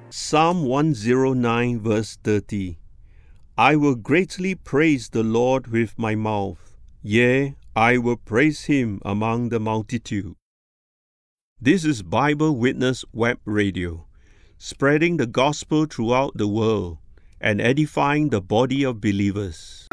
Psalm 109 verse 30. I will greatly praise the Lord with my mouth. Yea, I will praise him among the multitude. This is Bible Witness Web Radio, spreading the gospel throughout the world and edifying the body of believers.